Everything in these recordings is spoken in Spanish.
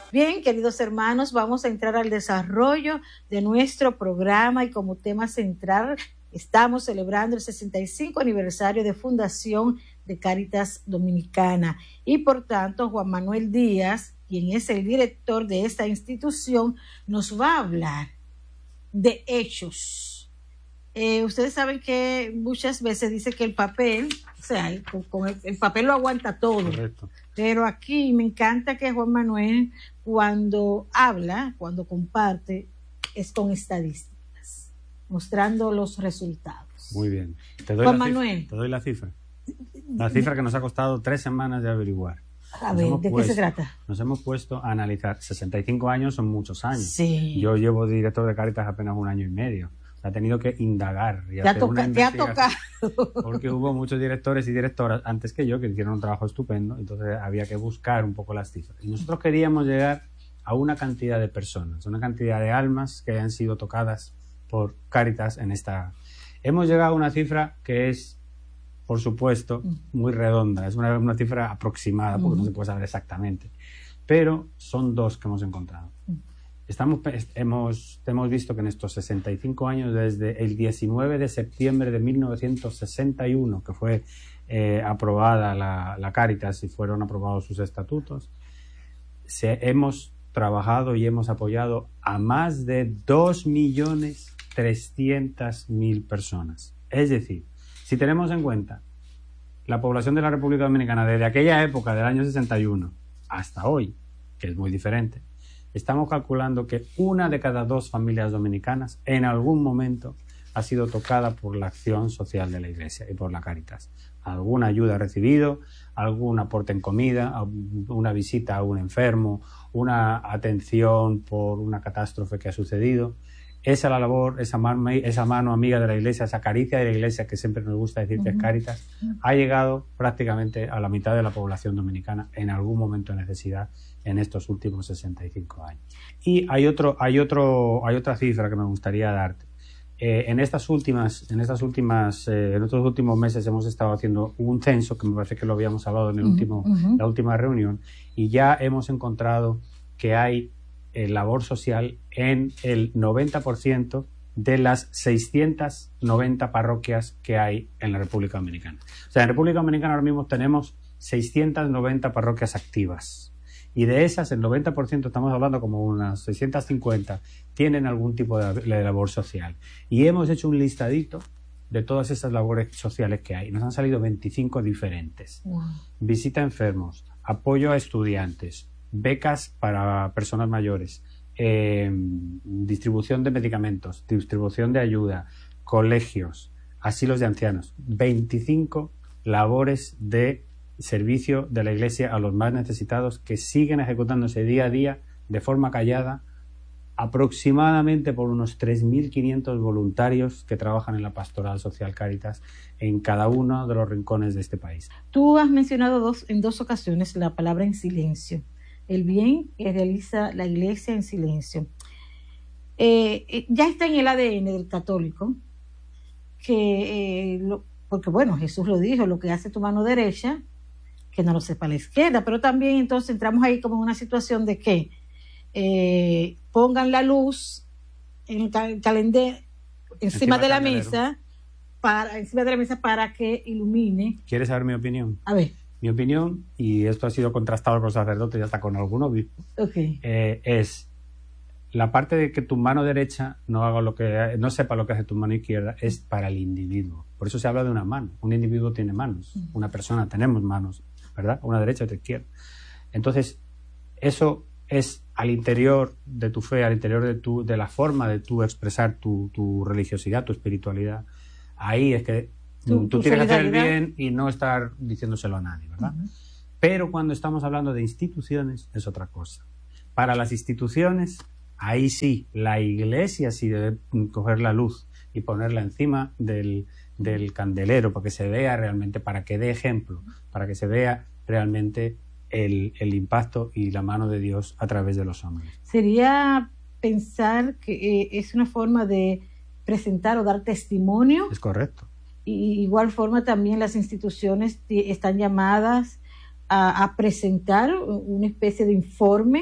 Bien, queridos hermanos, vamos a entrar al desarrollo de nuestro programa y como tema central estamos celebrando el 65 aniversario de fundación de Cáritas Dominicana y por tanto Juan Manuel Díaz, quien es el director de esta institución, nos va a hablar de hechos. Ustedes saben que muchas veces dice que el papel, o sea, con el papel lo aguanta todo. Correcto. Pero aquí me encanta que Juan Manuel, cuando habla, cuando comparte, es con estadísticas, mostrando los resultados. Muy bien. Te doy Juan la Manuel. Cifra, te doy la cifra. La cifra que nos ha costado 3 semanas de averiguar. A ver, ¿de qué se trata? Nos hemos puesto a analizar. 65 años son muchos años. Sí. Yo llevo director de Cáritas apenas 1 año y medio. Ha tenido que indagar y hacer una investigación. Te ha tocado. Porque hubo muchos directores y directoras antes que yo que hicieron un trabajo estupendo, entonces había que buscar un poco las cifras. Y nosotros queríamos llegar a una cantidad de personas, una cantidad de almas que hayan sido tocadas por Cáritas en esta. Hemos llegado a una cifra que es, por supuesto, muy redonda, es una cifra aproximada, porque no se puede saber exactamente, pero son 2 que hemos encontrado. Hemos visto que en estos 65 años, desde el 19 de septiembre de 1961, que fue aprobada la Cáritas y fueron aprobados sus estatutos, hemos trabajado y hemos apoyado a más de 2.300.000 personas. Es decir, si tenemos en cuenta la población de la República Dominicana desde aquella época del año 61 hasta hoy, que es muy diferente, estamos calculando que 1 de cada 2 familias dominicanas en algún momento ha sido tocada por la acción social de la Iglesia y por la Cáritas. Alguna ayuda ha recibido, algún aporte en comida, una visita a un enfermo, una atención por una catástrofe que ha sucedido. Esa es la labor, esa mano amiga de la Iglesia, esa caricia de la Iglesia que siempre nos gusta decir que es Cáritas, ha llegado prácticamente a la mitad de la población dominicana en algún momento de necesidad en estos últimos 65 años. Y hay otra cifra que me gustaría darte. En estos últimos meses hemos estado haciendo un censo, que me parece que lo habíamos hablado en la última reunión, y ya hemos encontrado que hay labor social en el 90% de las 690 parroquias que hay en la República Dominicana. O sea, en la República Dominicana ahora mismo tenemos 690 parroquias activas. Y de esas, el 90%, estamos hablando como unas 650, tienen algún tipo de labor social. Y hemos hecho un listadito de todas esas labores sociales que hay. Nos han salido 25 diferentes. Wow. Visita a enfermos, apoyo a estudiantes, becas para personas mayores, distribución de medicamentos, distribución de ayuda, colegios, asilos de ancianos. 25 labores de servicio de la Iglesia a los más necesitados que siguen ejecutándose día a día de forma callada, aproximadamente por unos 3.500 voluntarios que trabajan en la pastoral social Cáritas en cada uno de los rincones de este país. Tú has mencionado en dos ocasiones la palabra en silencio, el bien que realiza la Iglesia en silencio. Ya está en el ADN del católico, porque bueno, Jesús lo dijo, lo que hace tu mano derecha, que no lo sepa la izquierda, pero también entonces entramos ahí como en una situación de que pongan la luz en el calendario encima de la mesa para que ilumine. ¿Quieres saber mi opinión? A ver. Mi opinión, y esto ha sido contrastado con sacerdotes y hasta con algún obispo, es la parte de que tu mano derecha no sepa lo que hace tu mano izquierda, es para el individuo. Por eso se habla de una mano. Un individuo tiene manos, una persona tenemos manos, ¿verdad? Una derecha y otra izquierda. Entonces, eso es al interior de tu fe, al interior de la forma de tú expresar tu religiosidad, tu espiritualidad. Ahí es que tú tienes que hacer el bien y no estar diciéndoselo a nadie, ¿verdad? Pero cuando estamos hablando de instituciones es otra cosa. Para las instituciones, ahí sí, la Iglesia sí debe coger la luz y ponerla encima del candelero para que se vea realmente, para que dé ejemplo, para que se vea realmente el impacto y la mano de Dios a través de los hombres. Sería pensar que es una forma de presentar o dar testimonio. Es correcto. Y igual forma también las instituciones están llamadas a presentar una especie de informe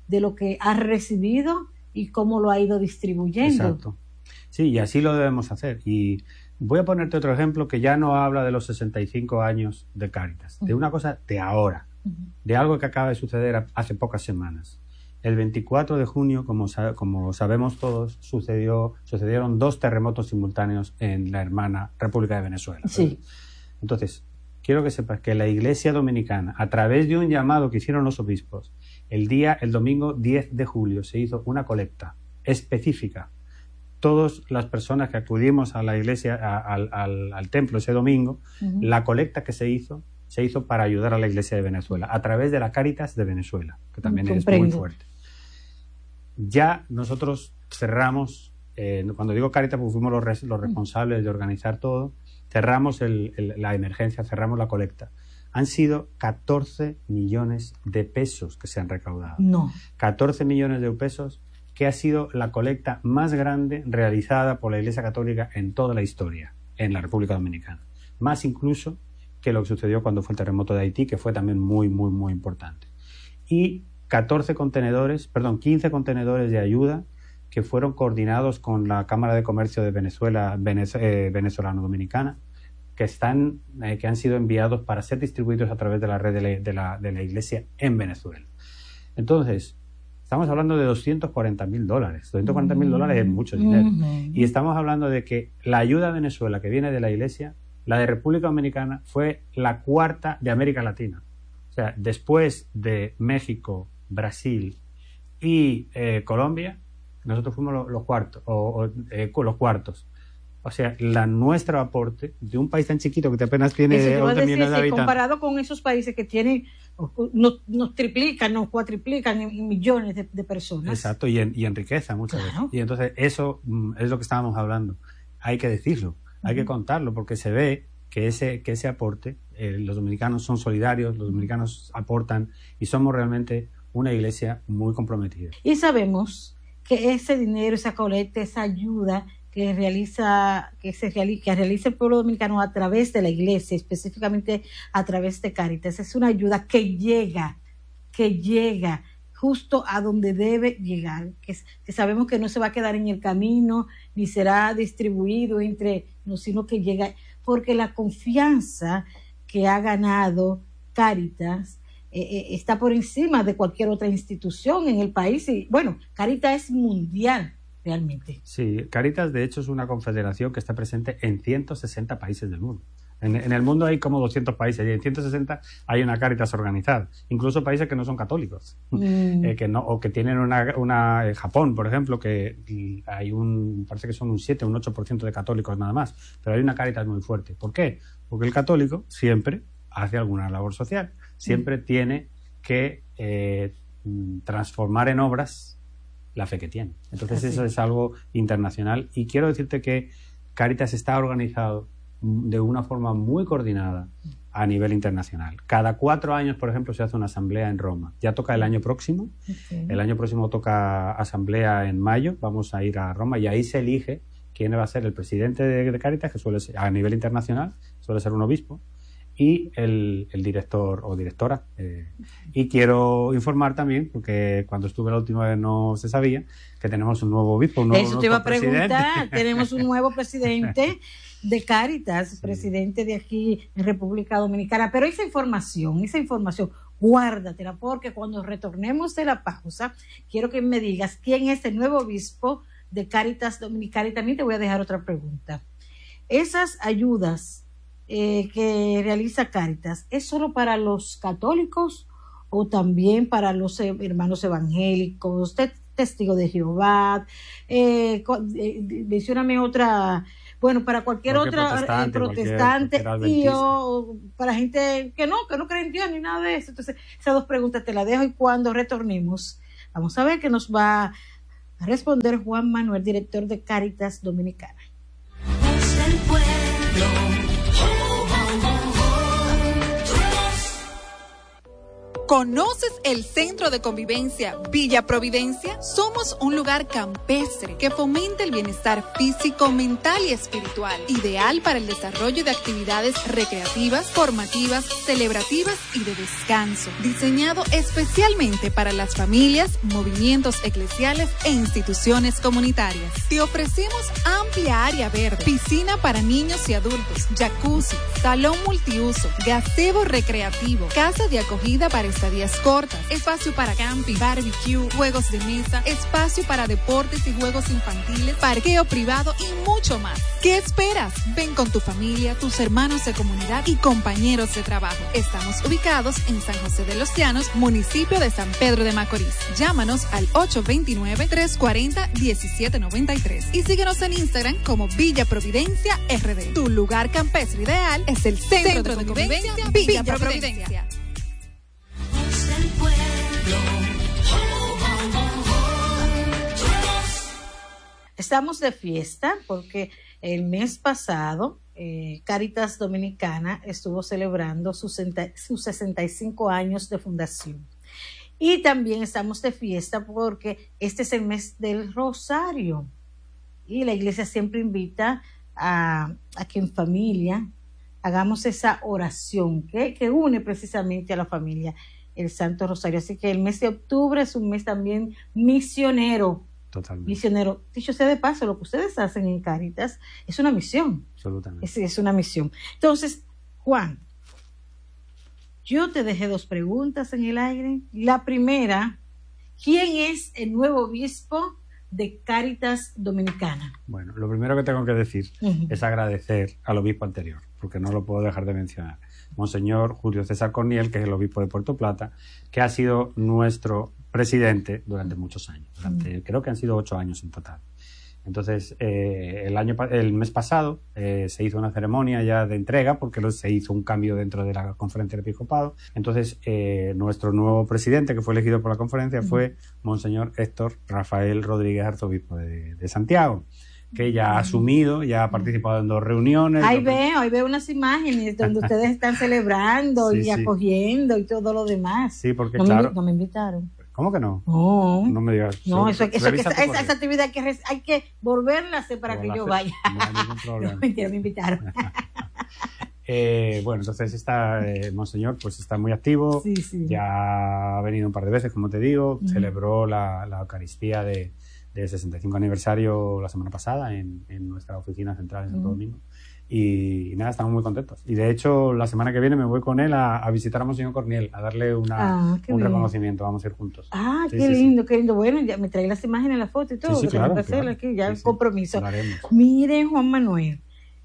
de lo que ha recibido y cómo lo ha ido distribuyendo. Exacto. Sí, y así lo debemos hacer. Y voy a ponerte otro ejemplo que ya no habla de los 65 años de Cáritas, de una cosa de ahora, de algo que acaba de suceder hace pocas semanas. El 24 de junio, como sabemos todos, sucedieron 2 terremotos simultáneos en la hermana República de Venezuela. Sí. Entonces, quiero que sepas que la Iglesia Dominicana, a través de un llamado que hicieron los obispos, el domingo 10 de julio, se hizo una colecta específica. Todas las personas que acudimos a la iglesia, al templo ese domingo, la colecta que se hizo para ayudar a la Iglesia de Venezuela, a través de la Cáritas de Venezuela, que también es muy fuerte. Ya nosotros cerramos, cuando digo Cáritas, porque fuimos los responsables de organizar todo, cerramos la emergencia, cerramos la colecta. Han sido 14 millones de pesos que se han recaudado. 14 millones de pesos, que ha sido la colecta más grande realizada por la Iglesia Católica en toda la historia, en la República Dominicana. Más incluso que lo que sucedió cuando fue el terremoto de Haití, que fue también muy, muy, muy importante. Y 15 contenedores de ayuda que fueron coordinados con la Cámara de Comercio de Venezuela, venezolano-dominicana, que han sido enviados para ser distribuidos a través de la red de la Iglesia en Venezuela. Entonces, estamos hablando de $240,000. $240,000 es mucho dinero. Y estamos hablando de que la ayuda a Venezuela que viene de la Iglesia, la de República Dominicana, fue la 4ª de América Latina. O sea, después de México, Brasil y Colombia, nosotros fuimos los cuartos. O sea, nuestro aporte de un país tan chiquito que apenas tiene 11 millones de habitantes. Comparado con esos países que tienen, nos triplican, nos cuatriplican en millones de personas. Exacto, y en riqueza muchas veces. Y entonces eso es lo que estábamos hablando. Hay que decirlo, hay que contarlo, porque se ve que ese aporte, los dominicanos son solidarios, los dominicanos aportan y somos realmente una iglesia muy comprometida. Y sabemos que ese dinero, esa colecta, esa ayuda que realiza el pueblo dominicano a través de la iglesia, específicamente a través de Cáritas, es una ayuda que llega justo a donde debe llegar, que sabemos que no se va a quedar en el camino, ni será distribuido sino que llega, porque la confianza que ha ganado Cáritas está por encima de cualquier otra institución en el país, y bueno, Cáritas es mundial. Realmente. Sí, Cáritas de hecho es una confederación que está presente en 160 países del mundo. En el mundo hay como 200 países y en 160 hay una Cáritas organizada, incluso países que no son católicos, o que tienen una Japón, por ejemplo, que parece que son un 7, un 8% de católicos nada más, pero hay una Cáritas muy fuerte. ¿Por qué? Porque el católico siempre hace alguna labor social, siempre tiene que transformar en obras la fe que tiene. Entonces eso es algo internacional, y quiero decirte que Cáritas está organizado de una forma muy coordinada a nivel internacional. Cada 4 años, por ejemplo, se hace una asamblea en Roma. Ya toca el año próximo. El año próximo toca asamblea en mayo. Vamos a ir a Roma y ahí se elige quién va a ser el presidente de Cáritas, que suele ser, a nivel internacional, suele ser un obispo, y el director o directora. Y quiero informar también, porque cuando estuve la última vez no se sabía, que tenemos un nuevo obispo, un nuevo presidente. Eso te iba a preguntar, tenemos un nuevo presidente de Cáritas, presidente de aquí en República Dominicana. Pero esa información, guárdatela, porque cuando retornemos de la pausa, quiero que me digas quién es el nuevo obispo de Cáritas Dominicana, y también te voy a dejar otra pregunta. Esas ayudas que realiza Cáritas, ¿es solo para los católicos o también para los hermanos evangélicos, testigos de Jehová? Mencióname otra, bueno, para cualquier otra protestante o para gente que no cree en Dios ni nada de eso. Entonces, esas 2 preguntas te las dejo, y cuando retornemos vamos a ver qué nos va a responder Juan Manuel, director de Cáritas Dominicana. Es el pueblo. ¿Conoces el Centro de Convivencia Villa Providencia? Somos un lugar campestre que fomenta el bienestar físico, mental y espiritual, ideal para el desarrollo de actividades recreativas, formativas, celebrativas y de descanso, diseñado especialmente para las familias, movimientos eclesiales e instituciones comunitarias. Te ofrecemos amplia área verde, piscina para niños y adultos, jacuzzi, salón multiuso, gazebo recreativo, casa de acogida para estadías cortas, espacio para camping, barbecue, juegos de mesa, espacio para deportes y juegos infantiles, parqueo privado y mucho más. ¿Qué esperas? Ven con tu familia, tus hermanos de comunidad y compañeros de trabajo. Estamos ubicados en San José de los Llanos, municipio de San Pedro de Macorís. Llámanos al 829-340-1793 y síguenos en Instagram como Villa Providencia RD. Tu lugar campestre ideal es el Centro de Convivencia Villa Providencia. Estamos de fiesta porque el mes pasado Cáritas Dominicana estuvo celebrando sus 65 años de fundación. Y también estamos de fiesta porque este es el mes del Rosario. Y la iglesia siempre invita a que en familia hagamos esa oración que une precisamente a la familia, el Santo Rosario. Así que el mes de octubre es un mes también misionero. Totalmente. Misionero. Dicho sea de paso, lo que ustedes hacen en Cáritas es una misión. Absolutamente. Es una misión. Entonces, Juan, yo te dejé 2 preguntas en el aire. La primera, ¿quién es el nuevo obispo de Cáritas Dominicana? Bueno, lo primero que tengo que decir es agradecer al obispo anterior, porque no lo puedo dejar de mencionar. Monseñor Julio César Corniel, que es el obispo de Puerto Plata, que ha sido nuestro presidente durante muchos años. Creo que han sido 8 años en total. Entonces, el mes pasado se hizo una ceremonia ya de entrega, porque se hizo un cambio dentro de la conferencia del episcopado. Entonces, nuestro nuevo presidente, que fue elegido por la conferencia, fue Monseñor Héctor Rafael Rodríguez, arzobispo de Santiago, que ya ha asumido, ya ha participado en 2 reuniones. Ahí veo unas imágenes donde ustedes están celebrando y acogiendo y todo lo demás. Sí, porque no me invitaron. ¿Cómo que no? No. No me digas. No, esa actividad hay que volverla a hacer para que yo vaya. No hay ningún problema. No, mentira, me invitaron. Bueno, entonces Monseñor pues está muy activo. Sí. Ya ha venido un par de veces, como te digo. Celebró la Eucaristía de 65 aniversario la semana pasada en nuestra oficina central en Santo Domingo. Y nada, estamos muy contentos. Y de hecho, la semana que viene me voy con él a visitar a Monseñor Corniel, a darle un reconocimiento. Vamos a ir juntos. Qué lindo, qué lindo. Bueno, ya me trae las imágenes, la foto y todo. Sí, claro. Aquí, ya el compromiso. Haremos. Miren, Juan Manuel,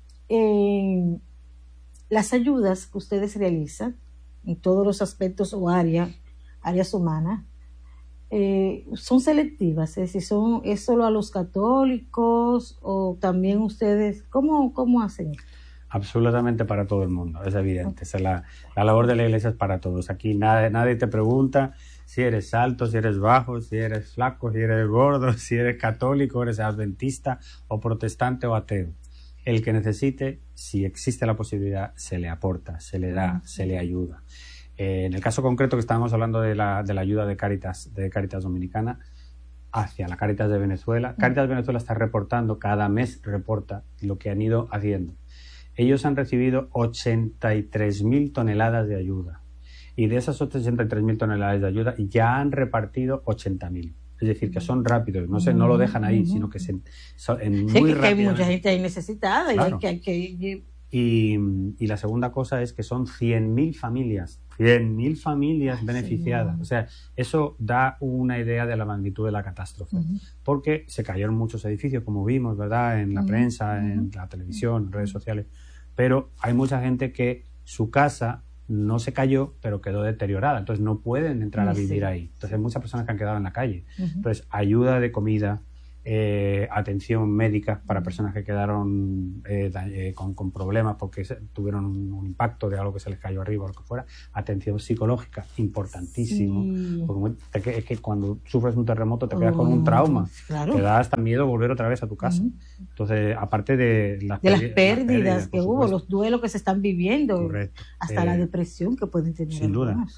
las ayudas que ustedes realizan en todos los aspectos o áreas humanas, son selectivas, es decir, ¿es solo a los católicos o también ustedes? ¿Cómo hacen? Absolutamente para todo el mundo, es evidente. La labor de la iglesia es para todos. Aquí nadie te pregunta si eres alto, si eres bajo, si eres flaco, si eres gordo, si eres católico, eres adventista o protestante o ateo. El que necesite, si existe la posibilidad, se le aporta, se le da, se le ayuda. En el caso concreto que estábamos hablando de la ayuda de Cáritas Dominicana hacia la Cáritas de Venezuela, Cáritas de Venezuela está reportando, cada mes reporta lo que han ido haciendo. Ellos han recibido 83.000 toneladas de ayuda y de esas 83.000 toneladas de ayuda ya han repartido 80.000. Es decir, que son rápidos, no lo dejan ahí, sino que muy rápido. Hay mucha gente ahí necesitada, claro. Y la segunda cosa es que son 100.000 familias beneficiadas. O sea, eso da una idea de la magnitud de la catástrofe. Porque se cayeron muchos edificios, como vimos, ¿verdad? En la prensa, en la televisión, en redes sociales. Pero hay mucha gente que su casa no se cayó, pero quedó deteriorada. Entonces no pueden entrar a vivir ahí. Entonces hay muchas personas que han quedado en la calle. Entonces, ayuda de comida, atención médica para personas que quedaron con problemas porque tuvieron un impacto de algo que se les cayó arriba o lo que fuera, atención psicológica, importantísimo, porque es que cuando sufres un terremoto te quedas con un trauma, te da hasta miedo volver otra vez a tu casa. Entonces, aparte de las pérdidas que hubo, los duelos que se están viviendo, correcto, hasta la depresión que pueden tener sin duda.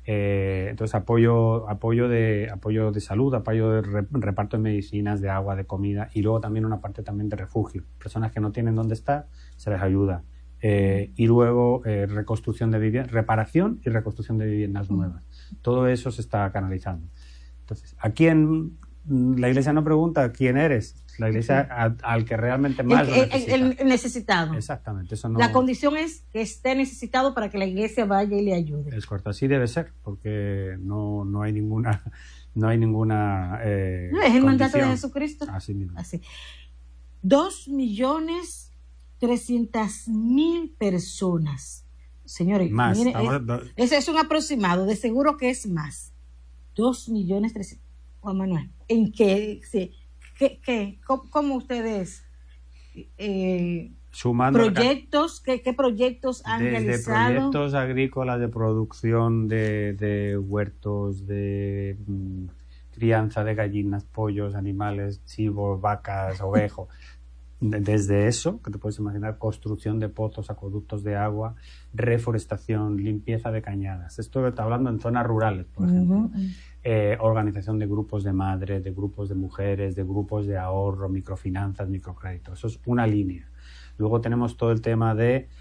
Entonces apoyo de salud, apoyo de reparto de medicinas, de agua, de comida, y luego también una parte también de refugio. Personas que no tienen dónde estar, se les ayuda. Y luego reconstrucción de viviendas, reparación y reconstrucción de viviendas nuevas. Todo eso se está canalizando. Entonces, ¿a quién? La Iglesia no pregunta quién eres, la Iglesia al que realmente más lo necesita. El necesitado. Exactamente. Eso no... La condición es que esté necesitado para que la Iglesia vaya y le ayude. Es correcto, así debe ser, porque no hay ninguna no es el mandato de Jesucristo. Así mismo. Así. 2.300.000 personas. Señores, más. Miren, ese es un aproximado, de seguro que es más. 2.300.000. Juan Manuel, ¿en qué? ¿Cómo ustedes sumando proyectos? ¿Qué proyectos han realizado? Desde proyectos agrícolas de producción de huertos, de crianza de gallinas, pollos, animales, chivos, vacas, ovejos. Desde eso, que te puedes imaginar, construcción de pozos, acueductos de agua, reforestación, limpieza de cañadas. Esto está hablando en zonas rurales, por ejemplo. Organización de grupos de madres, de grupos de mujeres, de grupos de ahorro, microfinanzas, microcréditos. Eso es una línea. Luego tenemos todo el tema de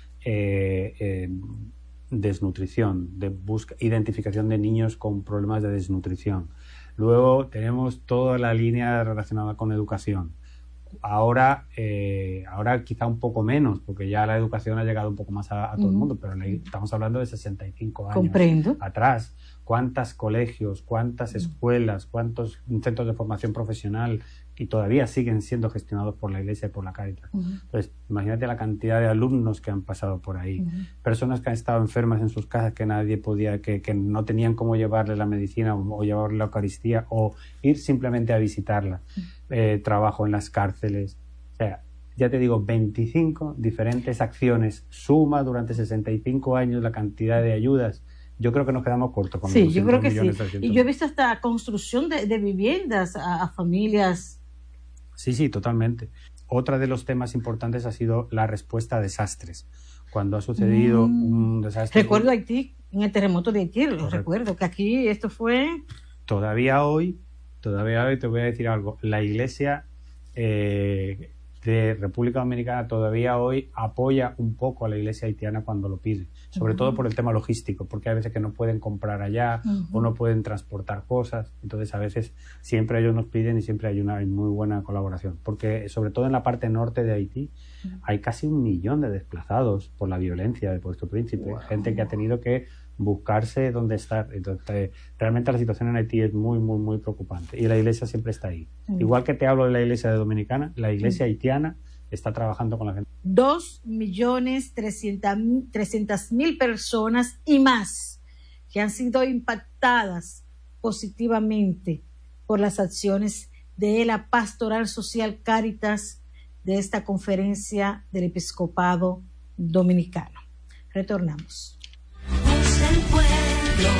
desnutrición, de identificación de niños con problemas de desnutrición. Luego tenemos toda la línea relacionada con educación. Ahora quizá un poco menos, porque ya la educación ha llegado un poco más a todo el mundo, pero estamos hablando de 65 años. Comprendo. Atrás. ¿Cuántos colegios, cuántas escuelas, cuántos centros de formación profesional y todavía siguen siendo gestionados por la Iglesia y por la Cáritas? Entonces, imagínate la cantidad de alumnos que han pasado por ahí, personas que han estado enfermas en sus casas, que nadie podía, que no tenían cómo llevarle la medicina o llevarle la Eucaristía o ir simplemente a visitarla. Trabajo en las cárceles. O sea, ya te digo, 25 diferentes acciones. Suma durante 65 años la cantidad de ayudas. Yo creo que nos quedamos cortos con sí, yo creo que sí. 300. Y yo he visto hasta construcción de viviendas a familias. Sí, totalmente. Otra de los temas importantes ha sido la respuesta a desastres. Cuando ha sucedido un desastre... Recuerdo Haití, en el terremoto de Haití, recuerdo que aquí esto fue... Todavía hoy te voy a decir algo. La Iglesia de República Dominicana todavía hoy apoya un poco a la Iglesia haitiana cuando lo pide, sobre todo por el tema logístico, porque hay veces que no pueden comprar allá o no pueden transportar cosas, entonces a veces siempre ellos nos piden y siempre hay una muy buena colaboración, porque sobre todo en la parte norte de Haití hay casi 1 millón de desplazados por la violencia de Puerto Príncipe, gente que ha tenido que buscarse dónde estar. Entonces, realmente la situación en Haití es muy, muy, muy preocupante. Y la Iglesia siempre está ahí. Igual que te hablo de la Iglesia Dominicana, la Iglesia haitiana está trabajando con la gente. 2.300.000 personas y más que han sido impactadas positivamente por las acciones de la Pastoral Social Cáritas de esta conferencia del Episcopado Dominicano. Retornamos. El pueblo.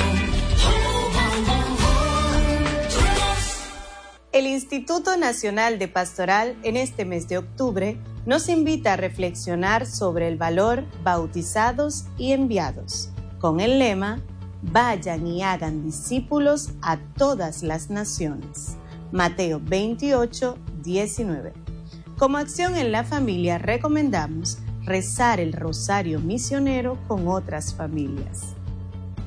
El Instituto Nacional de Pastoral en este mes de octubre nos invita a reflexionar sobre el valor bautizados y enviados, con el lema Vayan y hagan discípulos a todas las naciones. Mateo 28:19. Como acción en la familia recomendamos rezar el rosario misionero con otras familias.